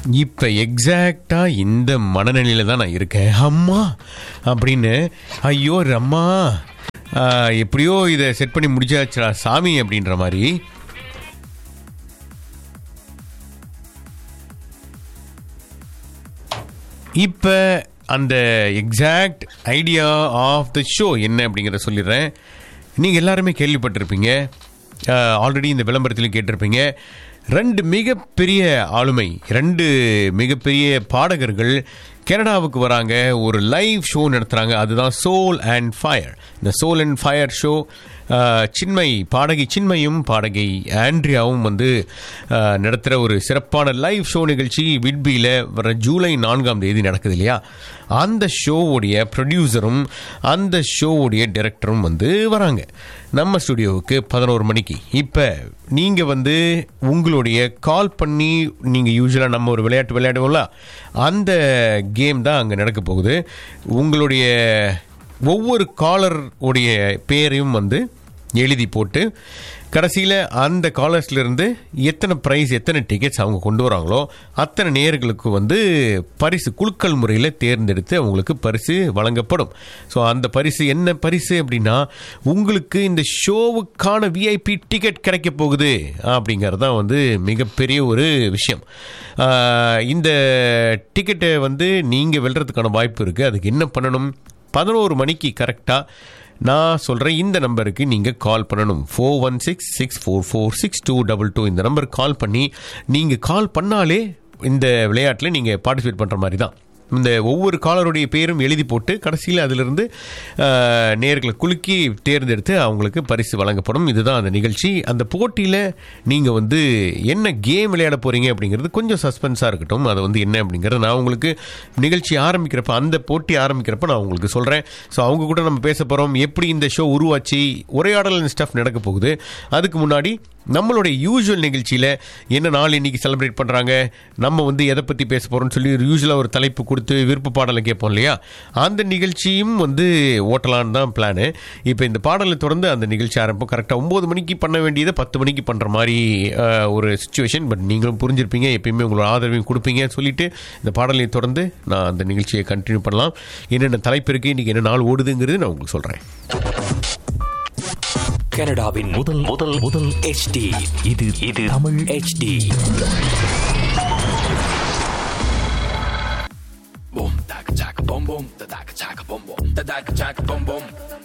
இப்போ எக்ஸாக்டாக இந்த மனநிலையில் தான் நான் இருக்கேன். அம்மா அப்படின்னு, ஐயோ அம்மா எப்படியோ இதை செட் பண்ணி முடிச்சாச்சுடா சாமி அப்படின்ற மாதிரி. இப்போ அந்த exact idea of the show என்ன அப்படிங்கிறத சொல்லிடுறேன். நீங்கள் எல்லாருமே கேள்விப்பட்டிருப்பீங்க, ஆல்ரெடி இந்த விளம்பரத்திலையும் கேட்டிருப்பீங்க. 2 மிகப்பெரிய ஆளுமை, 2 மிகப்பெரிய பாடகர்கள் கனடாவுக்கு வராங்க, ஒரு லைவ் ஷோ நடத்துகிறாங்க. அதுதான் சோல் அண்ட் ஃபயர். இந்த soul and fire show Chinmayi, பாடகி சின்மையும் பாடகி ஆண்ட்ரியாவும் வந்து நடத்துகிற ஒரு சிறப்பான லைவ் ஷோ நிகழ்ச்சி விட்பியில் வர ஜூலை 4ஆம் தேதி நடக்குது இல்லையா. அந்த ஷோவுடைய ப்ரொடியூசரும் அந்த ஷோவுடைய டைரக்டரும் வந்து வராங்க நம்ம ஸ்டுடியோவுக்கு 11 மணிக்கு. இப்போ நீங்கள் வந்து உங்களுடைய கால் பண்ணி, நீங்கள் யூஸ்வலாக நம்ம ஒரு விளையாட்டு விளையாடுவோம்ல, அந்த கேம் தான் அங்கே நடக்க போகுது. உங்களுடைய ஒவ்வொரு காலர் உடைய பேரையும் வந்து எழுதி போட்டு கடைசியில் அந்த காலர்ஸ்லேருந்து எத்தனை ப்ரைஸ், எத்தனை டிக்கெட்ஸ் அவங்க கொண்டு வராங்களோ அத்தனை நேயர்களுக்கு வந்து பரிசு குலுக்கல் முறையில் தேர்ந்தெடுத்து அவங்களுக்கு பரிசு வழங்கப்படும். ஸோ அந்த பரிசு என்ன பரிசு அப்படின்னா, உங்களுக்கு இந்த ஷோவுக்கான விஐபி டிக்கெட் கிடைக்க போகுது அப்படிங்கிறது தான் வந்து மிகப்பெரிய ஒரு விஷயம். இந்த டிக்கெட்டை வந்து நீங்கள் வெல்றதுக்கான வாய்ப்பு இருக்குது. அதுக்கு என்ன பண்ணணும், 11 மணிக்கு கரெக்டாக நான் சொல்கிறேன் இந்த நம்பருக்கு நீங்கள் கால் பண்ணணும். 4166446222 இந்த நம்பருக்கு கால் பண்ணி, நீங்கள் கால் பண்ணாலே இந்த விளையாட்டில் நீங்கள் பார்ட்டிசிபேட் பண்ணுற மாதிரி தான். இந்த ஒவ்வொரு காலருடைய பேரும் எழுதி போட்டு கடைசியில் அதிலிருந்து நேர்களை குலுக்கி தேர்ந்தெடுத்து அவங்களுக்கு பரிசு வழங்கப்படும். இதுதான் அந்த நிகழ்ச்சி. அந்த போட்டியில் நீங்கள் வந்து என்ன கேம் விளையாட போகிறீங்க அப்படிங்கிறது கொஞ்சம் சஸ்பென்ஸாக இருக்கட்டும். அது வந்து என்ன அப்படிங்கிறது நான் உங்களுக்கு நிகழ்ச்சி ஆரம்பிக்கிறப்ப, அந்த போட்டி ஆரம்பிக்கிறப்ப நான் உங்களுக்கு சொல்கிறேன். ஸோ அவங்க கூட நம்ம பேச போகிறோம், எப்படி இந்த ஷோ உருவாச்சு, உரையாடல் ஸ்டஃப் நடக்க போகுது. அதுக்கு முன்னாடி நம்மளுடைய யூஸ்வல் நிகழ்ச்சியில் என்ன நாள் இன்றைக்கி செலிப்ரேட் பண்ணுறாங்க, நம்ம வந்து எதை பற்றி பேச போகிறோம்னு சொல்லி யூஸ்வலாக ஒரு தலைப்பு கொடுத்து விருப்ப பாடலை கேட்போம் இல்லையா, அந்த நிகழ்ச்சியும் வந்து ஓட்டலான்னு தான் பிளானு. இப்போ இந்த பாடலை தொடர்ந்து அந்த நிகழ்ச்சி ஆரம்பிப்போம். கரெக்டாக 9 மணிக்கு பண்ண வேண்டியதை 10 மணிக்கு பண்ணுற மாதிரி ஒரு சுச்சுவேஷன். பட் நீங்களும் புரிஞ்சிருப்பீங்க, எப்பயுமே உங்களோட ஆதரவையும் கொடுப்பீங்க சொல்லிட்டு இந்த பாடலை தொடர்ந்து நான் அந்த நிகழ்ச்சியை கண்டினியூ பண்ணலாம். என்னென்ன தலைப்பு இருக்குது, இன்றைக்கி என்ன நாள் ஓடுதுங்கிறது நான் உங்களுக்கு சொல்கிறேன். கனடாவின் முதல் முதல் முதல் HD இது Tamil HD. Boom tak tak boom boom tak tak boom boom tak tak boom boom